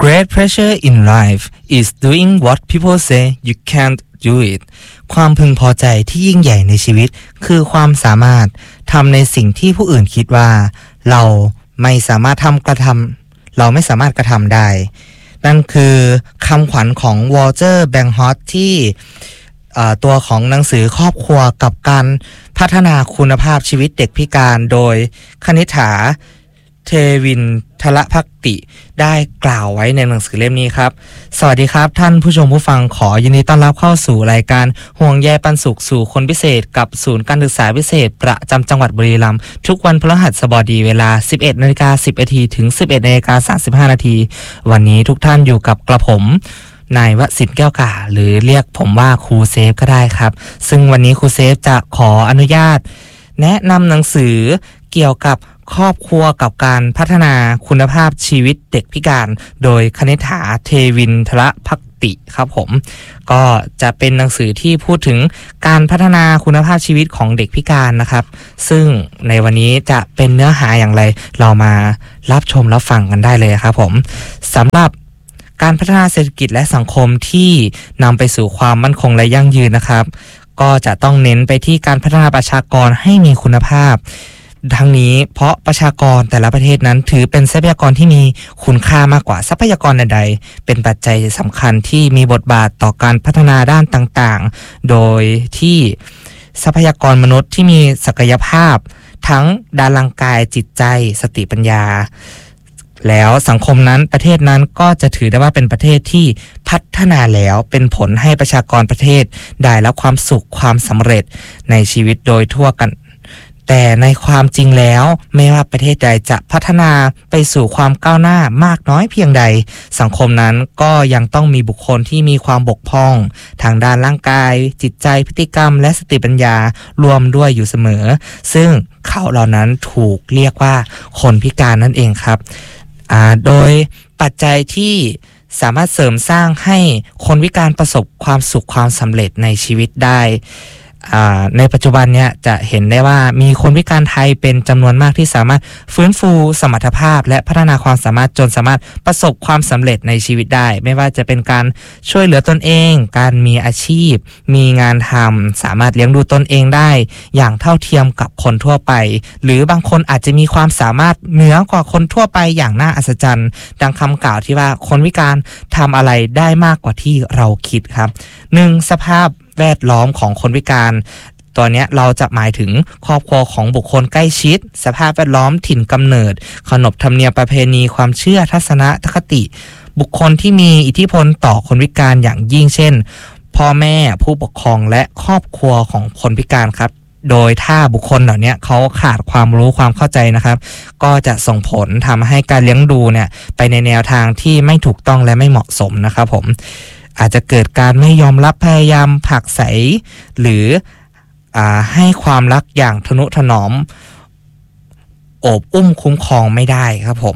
great pressure in life is doing what people say you can't do it ความพึงพอใจที่ยิ่งใหญ่ในชีวิตคือความสามารถทำในสิ่งที่ผู้อื่นคิดว่าเราไม่สามารถเราไม่สามารถกระทำได้นั่นคือคำขวัญของวอลเตอร์แบงฮอตที่ตัวของหนังสือครอบครัวกับการพัฒนาคุณภาพชีวิตเด็กพิการโดยคณิษฐาเทวินทละภักติได้กล่าวไว้ในหนังสือเล่มนี้ครับสวัสดีครับท่านผู้ชมผู้ฟังขอยินดีต้อนรับเข้าสู่รายการห่วงใยปันสุขสู่คนพิเศษกับศูนย์การศึกษาพิเศษประจำจังหวัดบุรีรัมย์ทุกวันพฤหัสบดีเวลา 11:10 น.ถึง 11:35 น.วันนี้ทุกท่านอยู่กับกระผมนายวสิทธิ์แก้วก่าหรือเรียกผมว่าครูเซฟก็ได้ครับซึ่งวันนี้ครูเซฟจะขออนุญาตแนะนำหนังสือเกี่ยวกับครอบครัวกับการพัฒนาคุณภาพชีวิตเด็กพิการโดยคณิษฐาเทวินทละภักติครับผมก็จะเป็นหนังสือที่พูดถึงการพัฒนาคุณภาพชีวิตของเด็กพิการนะครับซึ่งในวันนี้จะเป็นเนื้อหาอย่างไรเรามารับชมรับฟังกันได้เลยครับผมสำหรับการพัฒนาเศรษฐกิจและสังคมที่นำไปสู่ความมั่นคงและยั่งยืนนะครับก็จะต้องเน้นไปที่การพัฒนาประชากรให้มีคุณภาพทั้งนี้เพราะประชากรแต่ละประเทศนั้นถือเป็นทรัพยากรที่มีคุณค่ามากกว่าทรัพยากรใดๆเป็นปัจจัยสำคัญที่มีบทบาทต่อการพัฒนาด้านต่างๆโดยที่ทรัพยากรมนุษย์ที่มีศักยภาพทั้งด้านร่างกายจิตใจสติปัญญาแล้วสังคมนั้นประเทศนั้นก็จะถือได้ว่าเป็นประเทศที่พัฒนาแล้วเป็นผลให้ประชากรประเทศได้รับความสุขความสำเร็จในชีวิตโดยทั่วกันแต่ในความจริงแล้วไม่ว่าประเทศใดจะพัฒนาไปสู่ความก้าวหน้ามากน้อยเพียงใดสังคมนั้นก็ยังต้องมีบุคคลที่มีความบกพร่องทางด้านร่างกายจิตใจพฤติกรรมและสติปัญญารวมด้วยอยู่เสมอซึ่งเขาเหล่านั้นถูกเรียกว่าคนพิการนั่นเองครับโดยปัจจัยที่สามารถเสริมสร้างให้คนพิการประสบความสุขความสำเร็จในชีวิตได้ในปัจจุบันเนี่ยจะเห็นได้ว่ามีคนพิการไทยเป็นจำนวนมากที่สามารถฟื้นฟูสมรรถภาพและพัฒนาความสามารถจนสามารถประสบความสำเร็จในชีวิตได้ไม่ว่าจะเป็นการช่วยเหลือตนเองการมีอาชีพมีงานทำสามารถเลี้ยงดูตนเองได้อย่างเท่าเทียมกับคนทั่วไปหรือบางคนอาจจะมีความสามารถเหนือกว่าคนทั่วไปอย่างน่าอัศจรรย์ดังคำกล่าวที่ว่าคนพิการทำอะไรได้มากกว่าที่เราคิดครับ1สภาพแวดล้อมของคนพิการตัวนี้เราจะหมายถึงครอบครัวของบุคคลใกล้ชิดสภาพแวดล้อมถิ่นกำเนิดขนบธรรมเนียมประเพณีความเชื่อทัศนคติบุคคลที่มีอิทธิพลต่อคนพิการอย่างยิ่งเช่นพ่อแม่ผู้ปกครองและครอบครัวของคนพิการครับโดยถ้าบุคคลเหล่านี้เขาขาดความรู้ความเข้าใจนะครับก็จะส่งผลทำให้การเลี้ยงดูเนี่ยไปในแนวทางที่ไม่ถูกต้องและไม่เหมาะสมนะครับผมอาจจะเกิดการไม่ยอมรับพยายามผลักไสหรือให้ความรักอย่างทนุถนอมโอบอุ้มคุ้มครองไม่ได้ครับผม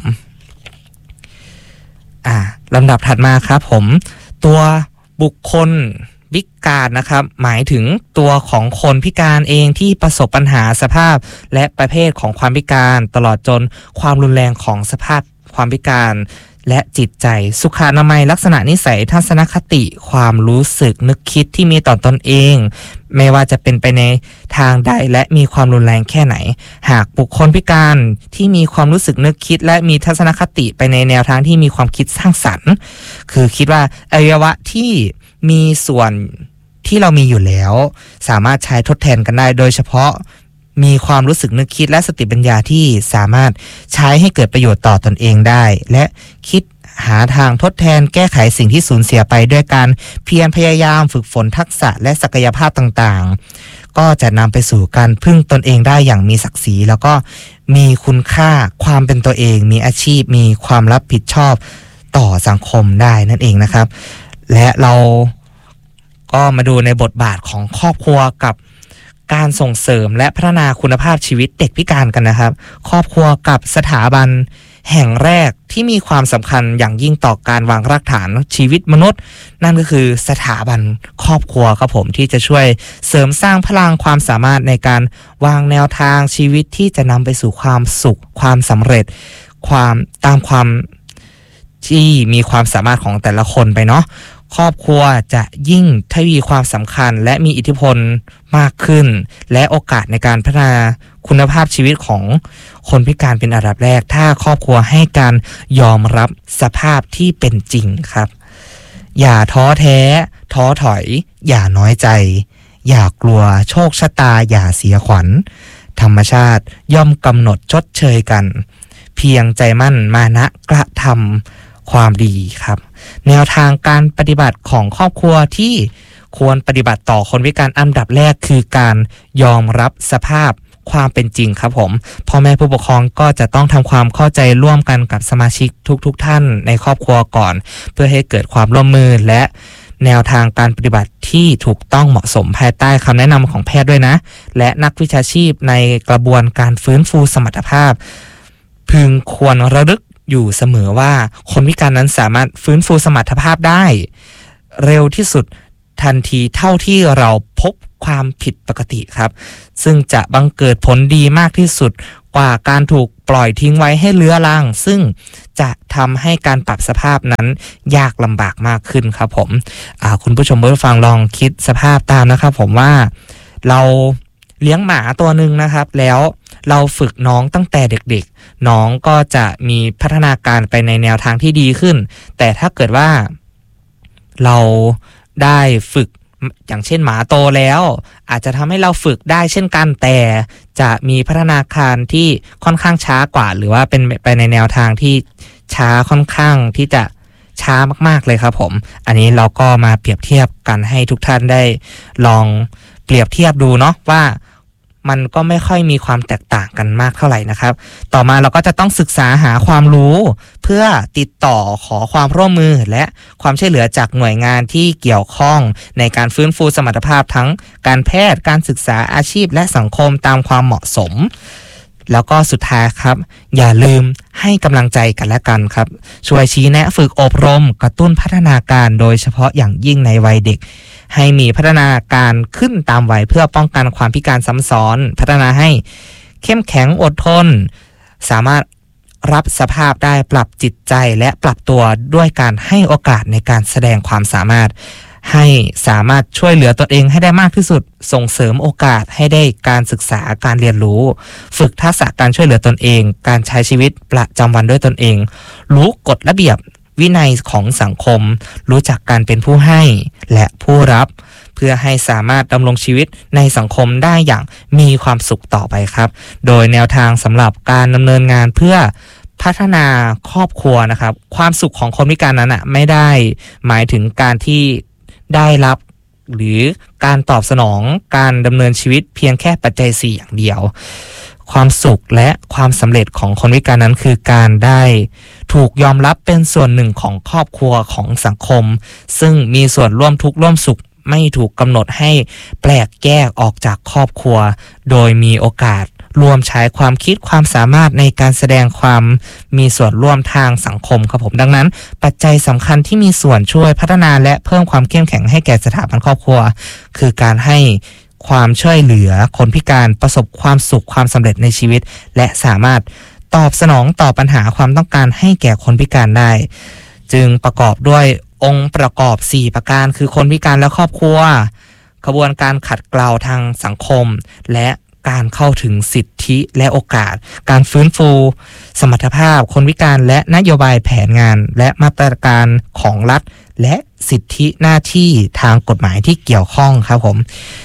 ลำดับถัดมาครับผมตัวบุคคลพิการนะครับหมายถึงตัวของคนพิการเองที่ประสบปัญหาสภาพและประเภทของความพิการตลอดจนความรุนแรงของสภาพความพิการและจิตใจสุขอนามัยลักษณะนิสัยทัศนคติความรู้สึกนึกคิดที่มีต่อตนเองไม่ว่าจะเป็นไปในทางใดและมีความรุนแรงแค่ไหนหากบุคคลพิการที่มีความรู้สึกนึกคิดและมีทัศนคติไปในแนวทางที่มีความคิดสร้างสรรค์คือคิดว่าอวัยวะที่มีส่วนที่เรามีอยู่แล้วสามารถใช้ทดแทนกันได้โดยเฉพาะมีความรู้สึกนึกคิดและสติปัญญาที่สามารถใช้ให้เกิดประโยชน์ต่อตนเองได้และคิดหาทางทดแทนแก้ไขสิ่งที่สูญเสียไปด้วยการเพียรพยายามฝึกฝนทักษะและศักยภาพต่างๆก็จะนำไปสู่การพึ่งตนเองได้อย่างมีศักดิ์ศรีแล้วก็มีคุณค่าความเป็นตัวเองมีอาชีพมีความรับผิดชอบต่อสังคมได้นั่นเองนะครับและเราก็มาดูในบทบาทของครอบครัวกับการส่งเสริมและพัฒนาคุณภาพชีวิตเด็กพิการกันนะครับครอบครัวกับสถาบันแห่งแรกที่มีความสำคัญอย่างยิ่งต่อการวางรากฐานชีวิตมนุษย์นั่นก็คือสถาบันครอบครัวครับผมที่จะช่วยเสริมสร้างพลังความสามารถในการวางแนวทางชีวิตที่จะนำไปสู่ความสุขความสำเร็จความที่มีความสามารถของแต่ละคนไปเนาะครอบครัวจะยิ่งทวีความสำคัญและมีอิทธิพลมากขึ้นและโอกาสในการพัฒนาคุณภาพชีวิตของคนพิการเป็นอันดับแรกถ้าครอบครัวให้การยอมรับสภาพที่เป็นจริงครับอย่าท้อแท้ท้อถอยอย่าน้อยใจอย่ากลัวโชคชะตาอย่าเสียขวัญธรรมชาติย่อมกำหนดชดเชยกันเพียงใจมั่นมานะกระทำความดีครับแนวทางการปฏิบัติของครอบครัวที่ควรปฏิบัติต่อคนพิการอันดับแรกคือการยอมรับสภาพความเป็นจริงครับผมพ่อแม่ผู้ปกครองก็จะต้องทำความเข้าใจร่วมกันกับสมาชิกทุกท่านในครอบครัวก่อนเพื่อให้เกิดความร่วมมือและแนวทางการปฏิบัติที่ถูกต้องเหมาะสมภายใต้คำแนะนำของแพทย์ด้วยนะและนักวิชาชีพในกระบวนการฟื้นฟูสมรรถภาพพึงควรระลึกอยู่เสมอว่าคนพิการนั้นสามารถฟื้นฟูสมรรถภาพได้เร็วที่สุดทันทีเท่าที่เราพบความผิดปกติครับซึ่งจะบังเกิดผลดีมากที่สุดกว่าการถูกปล่อยทิ้งไว้ให้เลื้อรังซึ่งจะทำให้การปรับสภาพนั้นยากลำบากมากขึ้นครับผมคุณผู้ชมผู้ฟังลองคิดสภาพตามนะครับผมว่าเราเลี้ยงหมาตัวหนึ่งนะครับแล้วเราฝึกน้องตั้งแต่เด็กๆน้องก็จะมีพัฒนาการไปในแนวทางที่ดีขึ้นแต่ถ้าเกิดว่าเราได้ฝึกอย่างเช่นหมาโตแล้วอาจจะทำให้เราฝึกได้เช่นกันแต่จะมีพัฒนาการที่ค่อนข้างช้ากว่าหรือว่าเป็นไปในแนวทางที่ช้าค่อนข้างที่จะช้ามากๆเลยครับผมอันนี้เราก็มาเปรียบเทียบกันให้ทุกท่านได้ลองเปรียบเทียบดูเนาะว่ามันก็ไม่ค่อยมีความแตกต่างกันมากเท่าไหร่นะครับต่อมาเราก็จะต้องศึกษาหาความรู้เพื่อติดต่อขอความร่วมมือและความช่วยเหลือจากหน่วยงานที่เกี่ยวข้องในการฟื้นฟูสมรรถภาพทั้งการแพทย์การศึกษาอาชีพและสังคมตามความเหมาะสมแล้วก็สุดท้ายครับอย่าลืมให้กำลังใจกันและกันครับช่วยชี้แนะฝึกอบรมกระตุ้นพัฒนาการโดยเฉพาะอย่างยิ่งในวัยเด็กให้มีพัฒนาการขึ้นตามวัยเพื่อป้องกันความพิการซ้ำซ้อนพัฒนาให้เข้มแข็งอดทนสามารถรับสภาพได้ปรับจิตใจและปรับตัวด้วยการให้โอกาสในการแสดงความสามารถให้สามารถช่วยเหลือตนเองให้ได้มากที่สุดส่งเสริมโอกาสให้ได้การศึกษาการเรียนรู้ฝึกทักษะการช่วยเหลือตนเองการใช้ชีวิตประจำวันด้วยตนเองรู้กฎระเบียบวินัยของสังคมรู้จักการเป็นผู้ให้และผู้รับเพื่อให้สามารถดำรงชีวิตในสังคมได้อย่างมีความสุขต่อไปครับโดยแนวทางสำหรับการดำเนินงานเพื่อพัฒนาครอบครัวนะครับความสุขของคนพิการนั้นไม่ได้หมายถึงการที่ได้รับหรือการตอบสนองการดำเนินชีวิตเพียงแค่ปัจจัย4อย่างเดียวความสุขและความสำเร็จของคนพิการนั้นคือการได้ถูกยอมรับเป็นส่วนหนึ่งของครอบครัวของสังคมซึ่งมีส่วนร่วมทุกข์ร่วมสุขไม่ถูกกำหนดให้แปลกแยกออกจากครอบครัวโดยมีโอกาสรวมใช้ความคิดความสามารถในการแสดงความมีส่วนร่วมทางสังคมครับผมดังนั้นปัจจัยสำคัญที่มีส่วนช่วยพัฒนาและเพิ่มความเข้มแข็งให้แก่สถาบันครอบครัวคือการให้ความช่วยเหลือคนพิการประสบความสุขความสำเร็จในชีวิตและสามารถตอบสนองต่อปัญหาความต้องการให้แก่คนพิการได้จึงประกอบด้วยองค์ประกอบ4ประการคือคนพิการและครอบครัวกระบวนการขัดเกลาทางสังคมและการเข้าถึงสิทธิและโอกาสการฟื้นฟูสมรรถภาพคนพิการและนโยบายแผนงานและมาตรการของรัฐและสิทธิหน้าที่ทางกฎหมายที่เกี่ยวข้องครับผม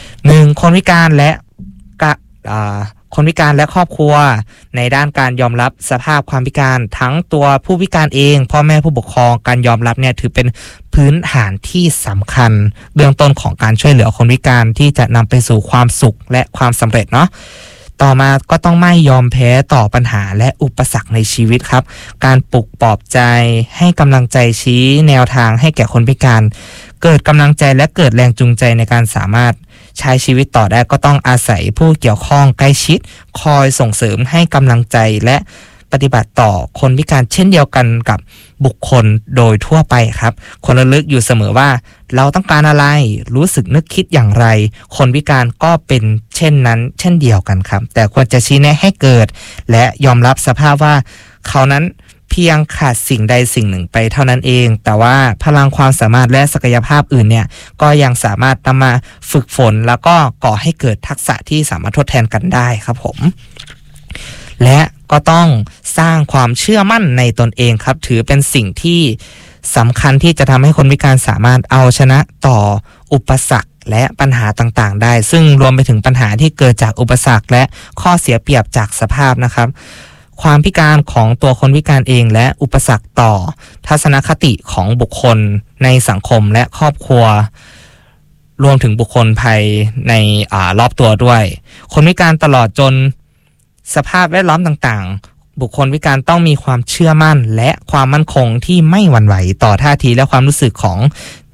1คนพิการและคนพิการและครอบครัวในด้านการยอมรับสภาพความพิการทั้งตัวผู้พิการเองพ่อแม่ผู้ปกครองการยอมรับเนี่ยถือเป็นพื้นฐานที่สำคัญเบื้องต้นของการช่วยเหลือคนพิการที่จะนำไปสู่ความสุขและความสำเร็จเนาะต่อมาก็ต้องไม่ยอมแพ้ต่อปัญหาและอุปสรรคในชีวิตครับการปลุกปลอบใจให้กำลังใจชี้แนวทางให้แก่คนพิการเกิดกำลังใจและเกิดแรงจูงใจในการสามารถใช้ชีวิตต่อได้ก็ต้องอาศัยผู้เกี่ยวข้องใกล้ชิดคอยส่งเสริมให้กำลังใจและปฏิบัติต่อคนพิการเช่นเดียวกันกับบุคคลโดยทั่วไปครับคนระลึกอยู่เสมอว่าเราต้องการอะไรรู้สึกนึกคิดอย่างไรคนพิการก็เป็นเช่นนั้นเช่นเดียวกันครับแต่ควรจะชี้แนะให้เกิดและยอมรับสภาพว่าเขานั้นเพียงขาดสิ่งใดสิ่งหนึ่งไปเท่านั้นเองแต่ว่าพลังความสามารถและศักยภาพอื่นเนี่ยก็ยังสามารถนำมาฝึกฝนแล้วก็ก่อให้เกิดทักษะที่สามารถทดแทนกันได้ครับผมและก็ต้องสร้างความเชื่อมั่นในตนเองครับถือเป็นสิ่งที่สำคัญที่จะทำให้คนพิการสามารถเอาชนะต่ออุปสรรคและปัญหาต่างๆได้ซึ่งรวมไปถึงปัญหาที่เกิดจากอุปสรรคและข้อเสียเปรียบจากสภาพนะครับความพิการของตัวคนพิการเองและอุปสรรคต่อทัศนคติของบุคคลในสังคมและครอบครัวรวมถึงบุคคลภายในรอบตัวด้วยคนพิการตลอดจนสภาพแวดล้อมต่างๆบุคคลพิการต้องมีความเชื่อมั่นและความมั่นคงที่ไม่หวั่นไหวต่อท่าทีและความรู้สึกของ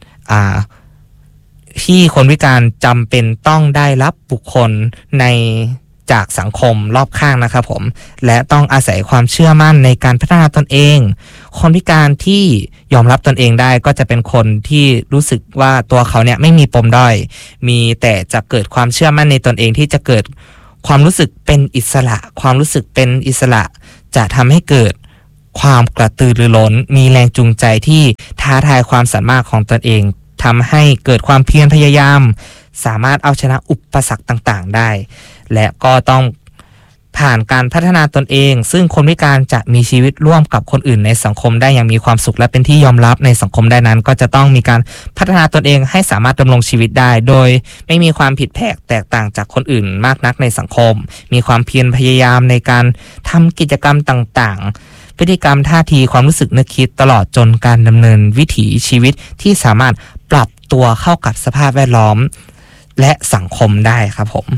ที่คนพิการจำเป็นต้องได้รับบุคคลในจากสังคมรอบข้างนะครับผมและต้องอาศัยความเชื่อมั่นในการพัฒนาตนเองคนพิการที่ยอมรับตนเองได้ก็จะเป็นคนที่รู้สึกว่าตัวเขาเนี่ยไม่มีปมด้อยมีแต่จะเกิดความเชื่อมั่นในตนเองที่จะเกิดความรู้สึกเป็นอิสระความรู้สึกเป็นอิสระจะทำให้เกิดความกระตือรือร้นมีแรงจูงใจที่ท้าทายความสามารถของตนเองทำให้เกิดความเพียรพยายามสามารถเอาชนะอุปสรรคต่างๆได้และก็ต้องผ่านการพัฒนาตนเองซึ่งคนพิการจะมีชีวิตร่วมกับคนอื่นในสังคมได้อย่างมีความสุขและเป็นที่ยอมรับในสังคมได้นั้นก็จะต้องมีการพัฒนาตนเองให้สามารถดำรงชีวิตได้โดยไม่มีความผิดแผกแตกต่างจากคนอื่นมากนักในสังคมมีความเพียรพยายามในการทำกิจกรรมต่างๆพฤติกรรมท่าทีความรู้สึกนึกคิดตลอดจนการดำเนินวิถีชีวิตที่สามารถปรับตัวเข้ากับสภาพแวดล้อมและสังคมได้ครับผม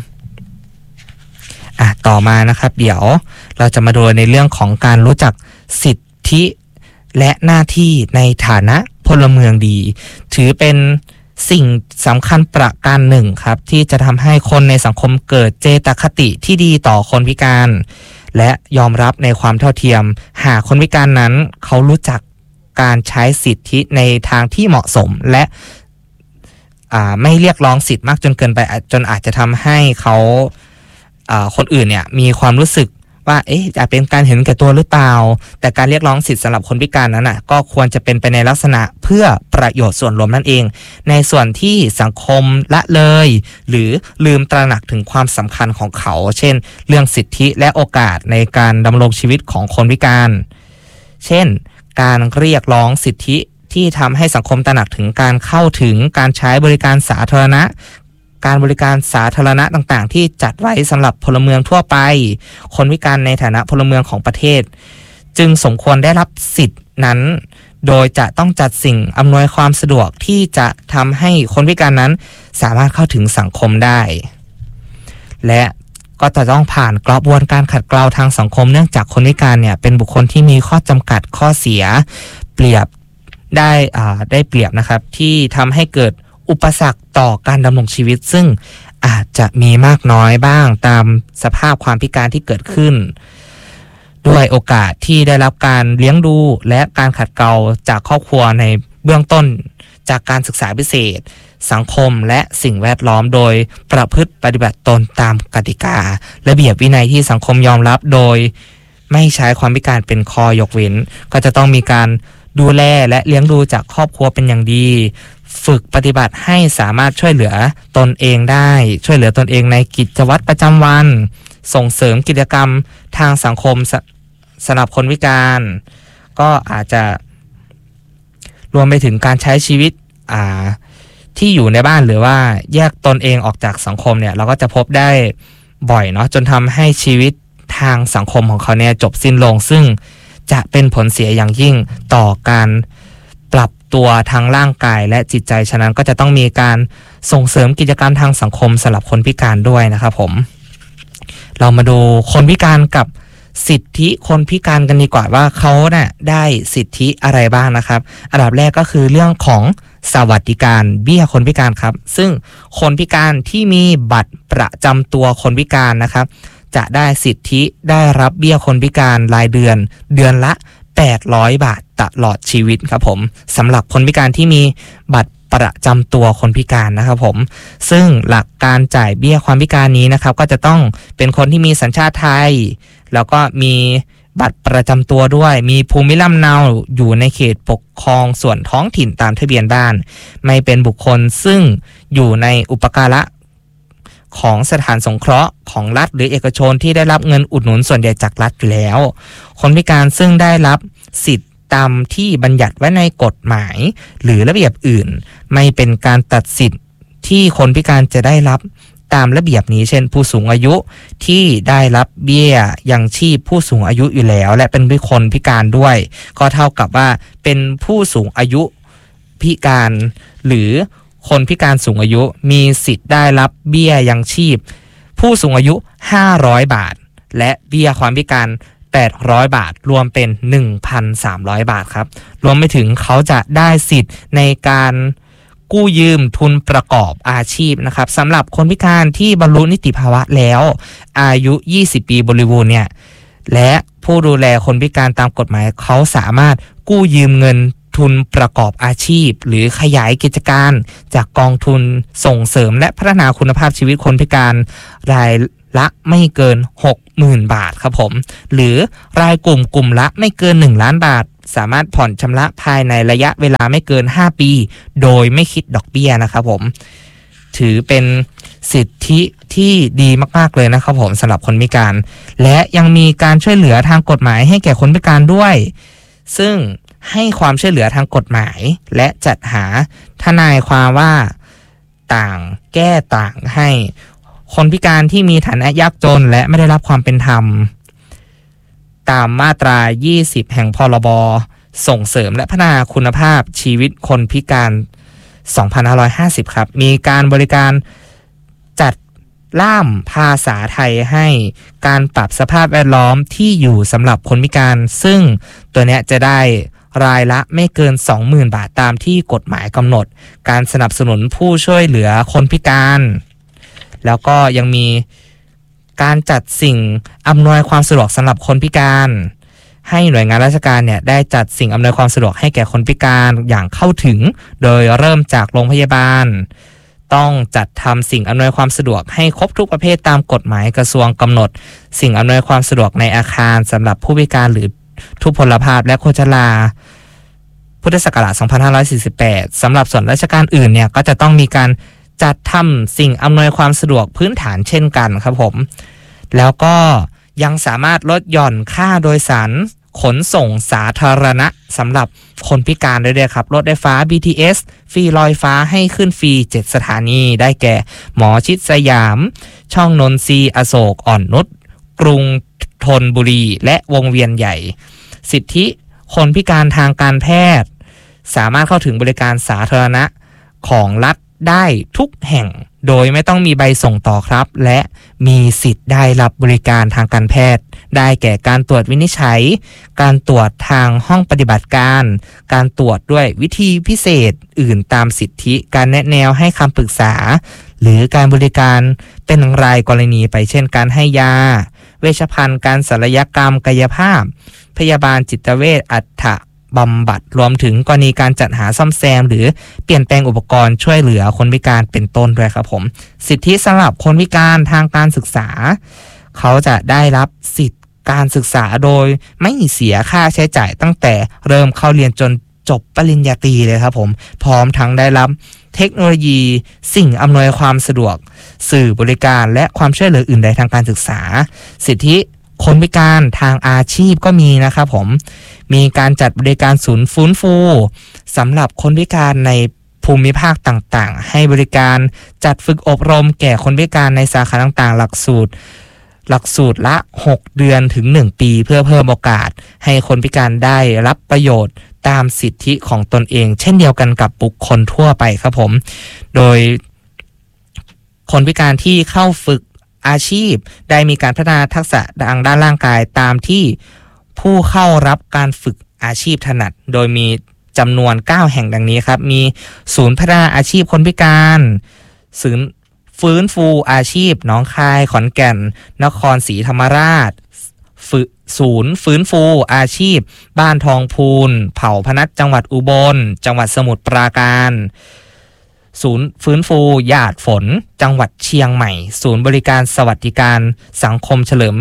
ต่อมานะครับเดี๋ยวเราจะมาดูในเรื่องของการรู้จักสิทธิและหน้าที่ในฐานะพลเมืองดีถือเป็นสิ่งสำคัญประการหนึ่งครับที่จะทำให้คนในสังคมเกิดเจตคติที่ดีต่อคนพิการและยอมรับในความเท่าเทียมหากคนพิการนั้นเขารู้จักการใช้สิทธิในทางที่เหมาะสมและไม่เรียกร้องสิทธิ์มากจนเกินไปจนอาจจะทำให้เขาคนอื่นเนี่ยมีความรู้สึกว่าจะเป็นการเห็นแก่ตัวหรือเปล่าแต่การเรียกร้องสิทธิ์สำหรับคนพิการนั้นก็ควรจะเป็นไปในลักษณะเพื่อประโยชน์ส่วนรวมนั่นเองในส่วนที่สังคมละเลยหรือลืมตระหนักถึงความสำคัญของเขาเช่นเรื่องสิทธิและโอกาสในการดำรงชีวิตของคนพิการเช่นการเรียกร้องสิทธิที่ทำให้สังคมตระหนักถึงการเข้าถึงการใช้บริการสาธารณะการบริการสาธารณะต่างๆที่จัดไว้สำหรับพลเมืองทั่วไปคนพิการในฐานะพลเมืองของประเทศจึงสมควรได้รับสิทธินั้นโดยจะต้องจัดสิ่งอำนวยความสะดวกที่จะทำให้คนพิการนั้นสามารถเข้าถึงสังคมได้และก็จะต้องผ่านกระบวนการขัดเกลาทางสังคมเนื่องจากคนพิการเนี่ยเป็นบุคคลที่มีข้อจำกัดข้อเสียเปรียบได้เปรียบนะครับที่ทำให้เกิดอุปสรรคต่อการดำรงชีวิตซึ่งอาจจะมีมากน้อยบ้างตามสภาพความพิการที่เกิดขึ้นด้วยโอกาสที่ได้รับการเลี้ยงดูและการขัดเกลาจากครอบครัวในเบื้องต้นจากการศึกษาพิเศษสังคมและสิ่งแวดล้อมโดยประพฤติปฏิบัติตนตามกติการะเบียบวินัยที่สังคมยอมรับโดยไม่ใช้ความพิการเป็นข้อยกเว้นก็จะต้องมีการดูแลและเลี้ยงดูจากครอบครัวเป็นอย่างดีฝึกปฏิบัติให้สามารถช่วยเหลือตนเองได้ช่วยเหลือตนเองในกิจวัตรประจำวันส่งเสริมกิจกรรมทางสังคมสำหรับคนพิการก็อาจจะรวมไปถึงการใช้ชีวิตที่อยู่ในบ้านหรือว่าแยกตนเองออกจากสังคมเนี่ยเราก็จะพบได้บ่อยเนาะจนทำให้ชีวิตทางสังคมของเขาเนี่ยจบสิ้นลงซึ่งจะเป็นผลเสียอย่างยิ่งต่อการปรับตัวทางร่างกายและจิตใจฉะนั้นก็จะต้องมีการส่งเสริมกิจกรรมทางสังคมสำหรับคนพิการด้วยนะครับผมเรามาดูคนพิการกับสิทธิคนพิการกันดีกว่าว่าเขาเนี่ยได้สิทธิอะไรบ้างนะครับอันดับแรกก็คือเรื่องของสวัสดิการเบี้ยคนพิการครับซึ่งคนพิการที่มีบัตรประจำตัวคนพิการนะครับจะได้สิทธิได้รับเบี้ยคนพิการรายเดือนเดือนละ800 บาทตลอดชีวิตครับผมสำหรับคนพิการที่มีบัตรประจำตัวคนพิการนะครับผมซึ่งหลักการจ่ายเบี้ยความพิการนี้นะครับก็จะต้องเป็นคนที่มีสัญชาติไทยแล้วก็มีบัตรประจำตัวด้วยมีภูมิลำเนาอยู่ในเขตปกครองส่วนท้องถิ่นตามทะเบียนบ้านไม่เป็นบุคคลซึ่งอยู่ในอุปการะของสถานสงเคราะห์ของรัฐหรือเอกชนที่ได้รับเงินอุดหนุนส่วนใหญ่จากรัฐอยู่แล้วคนพิการซึ่งได้รับสิทธิตามที่บัญญัติไว้ในกฎหมายหรือระเบียบอื่นไม่เป็นการตัดสิทธิ์ที่คนพิการจะได้รับตามระเบียบนี้เช่นผู้สูงอายุที่ได้รับเบี้ยยังชีพผู้สูงอายุอยู่แล้วและเป็นคนพิการด้วยก็เท่ากับว่าเป็นผู้สูงอายุพิการหรือคนพิการสูงอายุมีสิทธิ์ได้รับเบี้ยยังชีพผู้สูงอายุ500 บาทและเบี้ยความพิการ800 บาทรวมเป็น 1,300 บาทครับรวมไปถึงเขาจะได้สิทธิ์ในการกู้ยืมทุนประกอบอาชีพนะครับสำหรับคนพิการที่บรรลุนิติภาวะแล้วอายุ20 ปีบริบูรณ์เนี่ยและผู้ดูแลคนพิการตามกฎหมายเขาสามารถกู้ยืมเงินทุนประกอบอาชีพหรือขยายกิจการจากกองทุนส่งเสริมและพัฒนาคุณภาพชีวิตคนพิการรายละไม่เกิน 60,000 บาทครับผมหรือรายกลุ่มละไม่เกิน1 ล้านบาทสามารถผ่อนชำระภายในระยะเวลาไม่เกิน5 ปีโดยไม่คิดดอกเบี้ยนะครับผมถือเป็นสิทธิที่ดีมากๆเลยนะครับผมสำหรับคนพิการและยังมีการช่วยเหลือทางกฎหมายให้แก่คนพิการด้วยซึ่งให้ความช่วยเหลือทางกฎหมายและจัดหาทนายความว่าต่างแก้ต่างให้คนพิการที่มีฐานะยากจนและไม่ได้รับความเป็นธรรมตามมาตรา20แห่งพรบส่งเสริมและพัฒนาคุณภาพชีวิตคนพิการ2550ครับมีการบริการจัดล่ามภาษาไทยให้การปรับสภาพแวดล้อมที่อยู่สำหรับคนพิการซึ่งตัวเนี้ยจะได้รายละไม่เกิน 20,000 บาทตามที่กฎหมายกำหนดการสนับสนุนผู้ช่วยเหลือคนพิการแล้วก็ยังมีการจัดสิ่งอำนวยความสะดวกสำหรับคนพิการให้หน่วยงานราชการเนี่ยได้จัดสิ่งอำนวยความสะดวกให้แก่คนพิการอย่างเข้าถึงโดยเริ่มจากโรงพยาบาลต้องจัดทำสิ่งอำนวยความสะดวกให้ครบทุกประเภทตามกฎหมายกระทรวงกำหนดสิ่งอำนวยความสะดวกในอาคารสำหรับผู้พิการหรือทุพพลภาพและคนชราพุทธศักราช2548สำหรับส่วนราชการอื่นเนี่ยก็จะต้องมีการจัดทำสิ่งอำนวยความสะดวกพื้นฐานเช่นกันครับผมแล้วก็ยังสามารถลดหย่อนค่าโดยสารขนส่งสาธารณะสำหรับคนพิการได้ด้วยครับรถไฟฟ้า BTS ฟรีลอยฟ้าให้ขึ้นฟรี7 สถานีได้แก่หมอชิดสยามช่องนนทรีอโศกอ่อนนุชกรุงธนบุรีและวงเวียนใหญ่สิทธิคนพิการทางการแพทย์สามารถเข้าถึงบริการสาธารณะของรัฐได้ทุกแห่งโดยไม่ต้องมีใบส่งต่อครับและมีสิทธิ์ได้รับบริการทางการแพทย์ได้แก่การตรวจวินิจฉัยการตรวจทางห้องปฏิบัติการการตรวจด้วยวิธีพิเศษอื่นตามสิทธิการแนะแนวให้คำปรึกษาหรือการบริการเป็นรายกรณีไปเช่นการให้ยาเวชภัณฑ์การศัลยกรรมกายภาพพยาบาลจิตเวชอัฏฐบำบัดรวมถึงกรณีการจัดหาซ่อมแซมหรือเปลี่ยนแปลงอุปกรณ์ช่วยเหลือคนพิการเป็นต้นด้วยครับผมสิทธิสำหรับคนพิการทางการศึกษาเขาจะได้รับสิทธิการศึกษาโดยไม่เสียค่าใช้จ่ายตั้งแต่เริ่มเข้าเรียนจนจบปริญญาตรีเลยครับผมพร้อมทั้งได้รับเทคโนโลยีสิ่งอำนวยความสะดวกสื่อบริการและความช่วยเหลืออื่นใดทางการศึกษาสิทธิคนพิการทางอาชีพก็มีนะครับผมมีการจัดบริการศูนย์ฟื้นฟูสำหรับคนพิการในภูมิภาคต่างๆให้บริการจัดฝึกอบรมแก่คนพิการในสาขาต่างๆหลักสูตรละ6 เดือนถึง1 ปีเพื่อเพิ่มโอกาสให้คนพิการได้รับประโยชน์ตามสิทธิของตนเองเช่นเดียวกันกับบุคคลทั่วไปครับผมโดยคนพิการที่เข้าฝึกอาชีพได้มีการพัฒนาทักษะทางด้านร่างกายตามที่ผู้เข้ารับการฝึกอาชีพถนัดโดยมีจำนวน9 แห่งดังนี้ครับมีศูนย์พัฒนาอาชีพคนพิการศูนย์ฟื้นฟูอาชีพหนองคายขอนแก่นนครศรีธรรมราชศูนย์ฟื้นฟูอาชีพบ้านทองพูนเผ่าพนัสจังหวัดอุบลจังหวัดสมุทรปราการศูนย์ฟื้นฟูหยาดฝนจังหวัดเชียงใหม่ศูนย์บริการสวัสดิการสังคมเฉลิมพ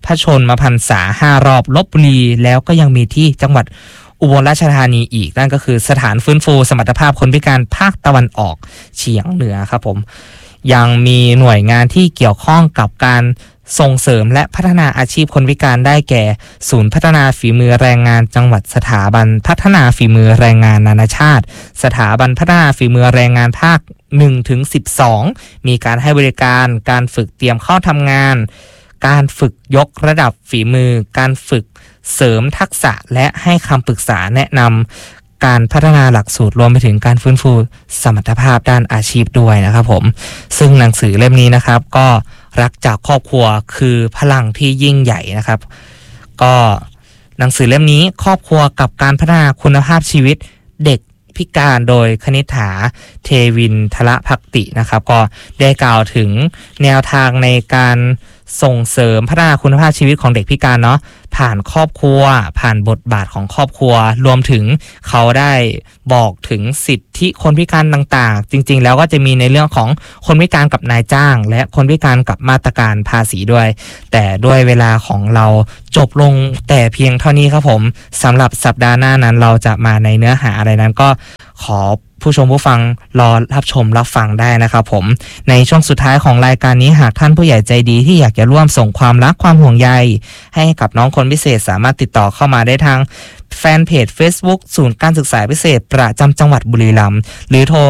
พระชนมพรรษา5 รอบลพบุรีแล้วก็ยังมีที่จังหวัดอุบลราชธานีอีกนั่นก็คือสถานฟื้นฟูสมรรถภาพคนพิการภาคตะวันออกเฉียงเหนือครับผมยังมีหน่วยงานที่เกี่ยวข้องกับการส่งเสริมและพัฒนาอาชีพคนพิการได้แก่ศูนย์พัฒนาฝีมือแรงงานจังหวัดสถาบันพัฒนาฝีมือแรงงานนานาชาติสถาบันพัฒนาฝีมือแรงงานภาค1 ถึง 12มีการให้บริการการฝึกเตรียมเข้าทำงานการฝึกยกระดับฝีมือการฝึกเสริมทักษะและให้คำปรึกษาแนะนำการพัฒนาหลักสูตรรวมไปถึงการฟื้นฟูสมรรถภาพด้านอาชีพด้วยนะครับผมซึ่งหนังสือเล่มนี้นะครับก็รักจากครอบครัวคือพลังที่ยิ่งใหญ่นะครับก็หนังสือเล่มนี้ครอบครัวกับการพัฒนาคุณภาพชีวิตเด็กพิการโดยคณิษฐาเทวินทละภักตินะครับก็ได้กล่าวถึงแนวทางในการส่งเสริมพัฒนาคุณภาพชีวิตของเด็กพิการเนาะผ่านครอบครัวผ่านบทบาทของครอบครัวรวมถึงเขาได้บอกถึงสิทธิคนพิการต่างๆจริงๆแล้วก็จะมีในเรื่องของคนพิการกับนายจ้างและคนพิการกับมาตรการภาษีด้วยแต่ด้วยเวลาของเราจบลงแต่เพียงเท่านี้ครับผมสำหรับสัปดาห์หน้านั้นเราจะมาในเนื้อหาอะไรนั้นก็ขอผู้ชมผู้ฟังรอรับชมรับฟังได้นะครับผมในช่วงสุดท้ายของรายการนี้หากท่านผู้ใหญ่ใจดีที่อยากจะร่วมส่งความรักความห่วงใยให้กับน้องคนพิเศษสามารถติดต่อเข้ามาได้ทางแฟนเพจ Facebook ศูนย์การศึกษาพิเศษประจำจังหวัดบุรีรัมย์หรือโทร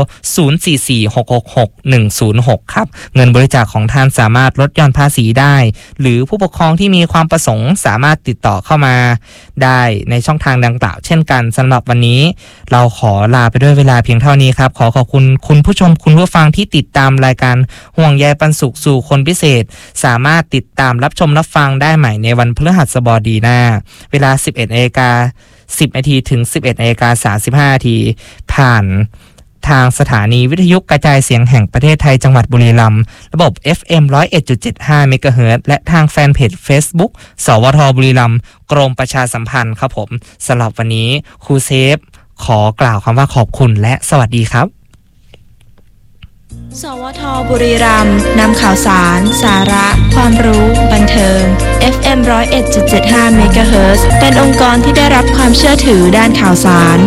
0446666106 ครับเงินบริจาคของท่านสามารถลดหย่อนภาษีได้หรือผู้ปกครองที่มีความประสงค์สามารถติดต่อเข้ามาได้ในช่องทางดังกล่าวเช่นกันสำหรับวันนี้เราขอลาไปด้วยเวลาเพียงเท่านี้ครับขอขอบคุณคุณผู้ชมคุณผู้ฟังที่ติดตามรายการห่วงใยปันสุขสู่คนพิเศษสามารถติดตามรับชมรับฟังได้ใหม่ในวันพฤหัสบดีหน้าเวลา 11:10 น.ถึง 11:35 น.ผ่านทางสถานีวิทยุกระจายเสียงแห่งประเทศไทยจังหวัดบุรีรัมย์ระบบ FM 101.75 เมกะเฮิรตซ์และทางแฟนเพจ Facebook สวทบุรีรัมย์กรมประชาสัมพันธ์ครับผมสำหรับวันนี้ครูเซฟขอกล่าวคำว่าขอบคุณและสวัสดีครับสวทบุรีรัมย์นำข่าวสารสาระความรู้บันเทิง FM 101.75 เมกะเฮิรตซ์เป็นองค์กรที่ได้รับความเชื่อถือด้านข่าวสาร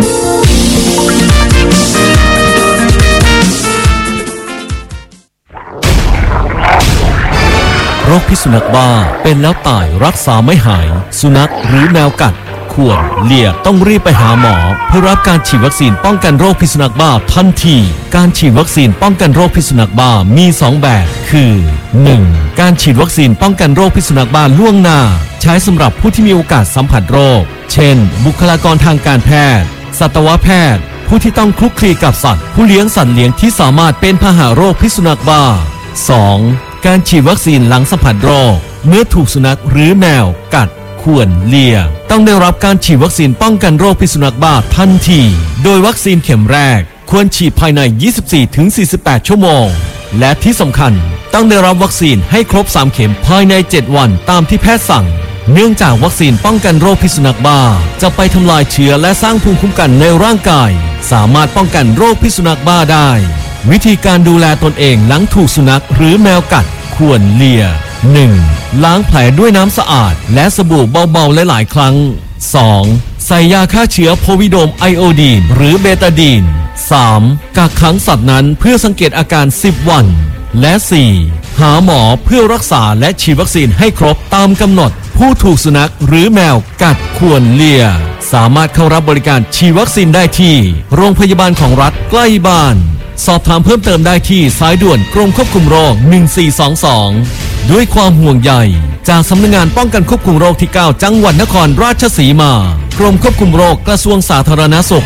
โรคพิษสุนัขบ้าเป็นแล้วตายรักษาไม่หายสุนัขหรือแมวกัดควรเลี่ยต้องรีบไปหาหมอเพื่อรับการฉีดวัคซีนป้องกันโรคพิษสุนัขบ้าทันทีการฉีดวัคซีนป้องกันโรคพิษสุนัขบ้ามี2แบบคือ 1. การฉีดวัคซีนป้องกันโรคพิษสุนัขบ้าล่วงหน้าใช้สำหรับผู้ที่มีโอกาสสัมผัสโรคเช่นบุคลากรทางการแพทย์สัตวแพทย์ผู้ที่ต้องคลุกคลีกับสัตว์ผู้เลี้ยงสัตว์เลี้ยงที่สามารถเป็นพาหะโรคพิษสุนัขบ้า 2. การฉีดวัคซีนหลังสัมผัสโรคเมื่อถูกสุนัขหรือแมวกัดควรเลี่ยงต้องได้รับการฉีดวัคซีนป้องกันโรคพิษสุนัขบ้าทันทีโดยวัคซีนเข็มแรกควรฉีดภายใน 24-48 ชั่วโมงและที่สำคัญต้องได้รับวัคซีนให้ครบ3 เข็มภายใน7 วันตามที่แพทย์สั่งเนื่องจากวัคซีนป้องกันโรคพิษสุนัขบ้าจะไปทำลายเชื้อและสร้างภูมิคุ้มกันในร่างกายสามารถป้องกันโรคพิษสุนัขบ้าได้วิธีการดูแลตนเองหลังถูกสุนัขหรือแมวกัดควรเลี่ย 1. ล้างแผลด้วยน้ำสะอาดและสบู่เบาๆหลายๆครั้ง 2. ใส่ยาฆ่าเชื้อโพวิโดมไอโอดีนหรือเบตาดีน 3. กักขังสัตว์นั้นเพื่อสังเกตอาการ10 วันและ 4. หาหมอเพื่อรักษาและฉีดวัคซีนให้ครบตามกำหนดผู้ถูกสุนัขหรือแมวกัดควรเลี่ยสามารถเข้ารับบริการฉีดวัคซีนได้ที่โรงพยาบาลของรัฐใกล้บ้านสอบถามเพิ่มเติมได้ที่สายด่วนกรมควบคุมโรค1422ด้วยความห่วงใยจากสำนักงานป้องกันควบคุมโรคที่9จังหวัดนครราชสีมากรมควบคุมโรคกระทรวงสาธารณสุข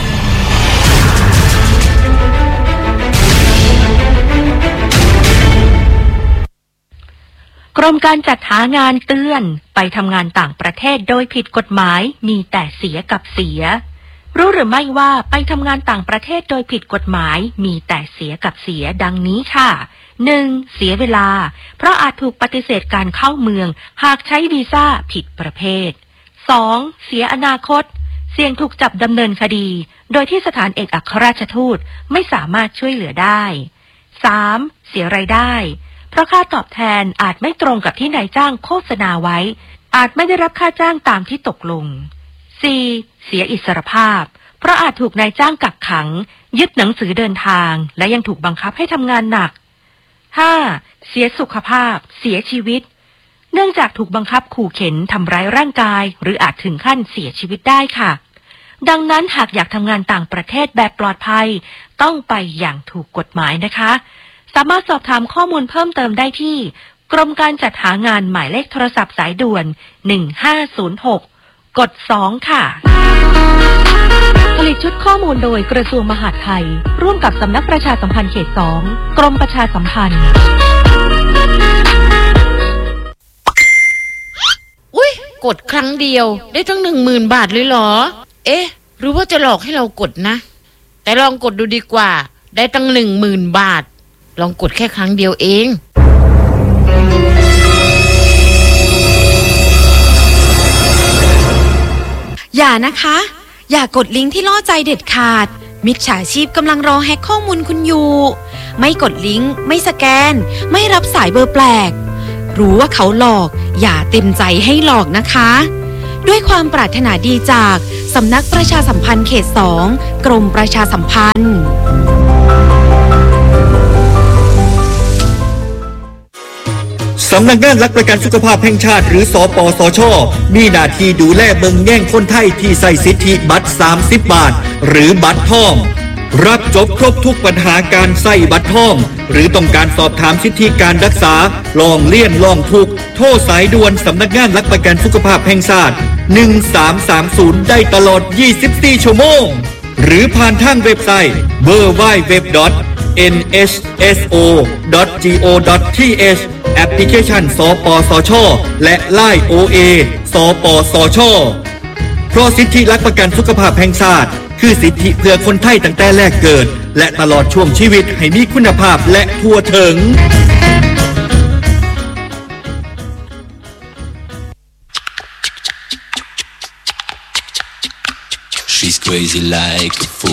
กรมการจัดหางานเตือนไปทำงานต่างประเทศโดยผิดกฎหมายมีแต่เสียกับเสียรู้หรือไม่ว่าไปทำงานต่างประเทศโดยผิดกฎหมายมีแต่เสียกับเสียดังนี้ค่ะ 1. เสียเวลาเพราะอาจถูกปฏิเสธการเข้าเมืองหากใช้วีซ่าผิดประเภท 2. เสียอนาคตเสี่ยงถูกจับดำเนินคดีโดยที่สถานเอกอัครราชทูตไม่สามารถช่วยเหลือได้ 3. เสียรายได้เพราะค่าตอบแทนอาจไม่ตรงกับที่นายจ้างโฆษณาไว้อาจไม่ได้รับค่าจ้างตามที่ตกลง C เสียอิสรภาพเพราะอาจถูกนายจ้างกักขังยึดหนังสือเดินทางและยังถูกบังคับให้ทำงานหนัก 5. เสียสุขภาพเสียชีวิตเนื่องจากถูกบังคับขู่เข็นทำร้ายร่างกายหรืออาจถึงขั้นเสียชีวิตได้ค่ะดังนั้นหากอยากทำงานต่างประเทศแบบปลอดภัยต้องไปอย่างถูกกฎหมายนะคะสามารถสอบถามข้อมูลเพิ่มเติมได้ที่กรมการจัดหางานหมายเลขโทรศัพท์สายด่วน1506กด2ค่ะผลิตชุดข้อมูลโดยกระทรวงมหาดไทยร่วมกับสำนักประชาสัมพันธ์เขต2กรมประชาสัมพันธ์อุ๊ยกดครั้งเดียวได้ตั้ง 10,000 บาทเลยเหรอเอ๊ะหรือว่าจะหลอกให้เรากดนะแต่ลองกดดูดีกว่าได้ตั้ง 10,000 บาทลองกดแค่ครั้งเดียวเองอย่านะคะอย่ากดลิงก์ที่ล่อใจเด็ดขาดมิจฉาชีพกำลังรอแฮกข้อมูลคุณอยู่ไม่กดลิงก์ไม่สแกนไม่รับสายเบอร์แปลกรู้ว่าเขาหลอกอย่าเต็มใจให้หลอกนะคะด้วยความปรารถนาดีจากสำนักประชาสัมพันธ์เขต2กรมประชาสัมพันธ์สำนักงานหลักประกันสุขภาพแห่งชาติหรือสปสช.มีหน้าที่ดูแลเบิ่งแย่งคนไทยที่ใส่สิทธิบัตร30 บาทหรือบัตรทองรับจบครบทุกปัญหาการใส่บัตรทองหรือต้องการสอบถามสิทธิการรักษาลองเลี่ยนลองทุกโทรสายด่วนสำนักงานหลักประกันสุขภาพแห่งชาติ1330ได้ตลอด24 ชั่วโมงหรือผ่านทางเว็บไซต์ www.nhso.go.th แอปพลิเคชันสปสช.และ LINE OA สปสช.เพราะสิทธิหลักประกันสุขภาพแห่งชาติคือสิทธิเพื่อคนไทยตั้งแต่แรกเกิดและตลอดช่วงชีวิตให้มีคุณภาพและทั่วถึง She's crazy like a fool